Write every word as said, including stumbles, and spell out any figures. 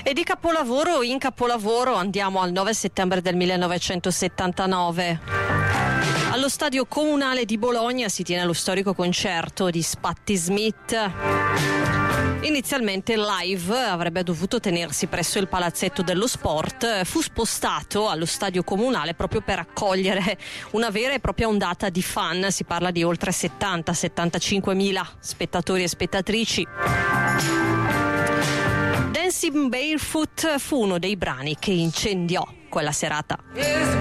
E di capolavoro in capolavoro andiamo al nove settembre del millenovecentosettantanove. Allo Stadio Comunale di Bologna si tiene lo storico concerto di Patti Smith. Inizialmente il live avrebbe dovuto tenersi presso il Palazzetto dello Sport, fu spostato allo Stadio Comunale proprio per accogliere una vera e propria ondata di fan. Si parla di oltre settanta settantacinque mila spettatori e spettatrici. Dancing Barefoot fu uno dei brani che incendiò quella serata.